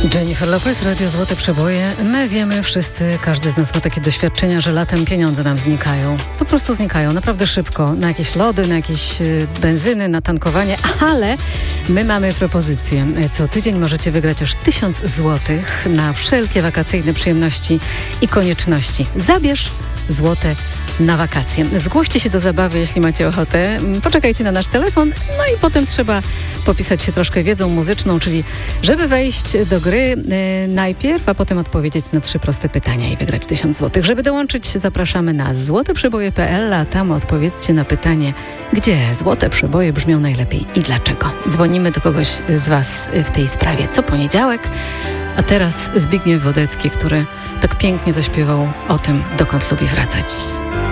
Jennifer Lopez, Radio Złote Przeboje. My wiemy wszyscy, każdy z nas ma takie doświadczenia, że latem pieniądze nam znikają. Po prostu znikają, naprawdę szybko. Na jakieś lody, na jakieś benzyny, na tankowanie, ale my mamy propozycję. Co tydzień możecie wygrać aż 1000 złotych na wszelkie wakacyjne przyjemności i konieczności. Zabierz złote na wakacje. Zgłoście się do zabawy, jeśli macie ochotę. Poczekajcie na nasz telefon, no i potem trzeba popisać się troszkę wiedzą muzyczną, czyli żeby wejść do gry najpierw, a potem odpowiedzieć na 3 proste pytania i wygrać 1000 złotych. Żeby dołączyć, zapraszamy na złoteprzeboje.pl, a tam odpowiedzcie na pytanie, gdzie złote przeboje brzmią najlepiej i dlaczego. Dzwonimy do kogoś z Was w tej sprawie co poniedziałek, a teraz Zbigniew Wodecki, który tak pięknie zaśpiewał o tym, dokąd lubi wracać.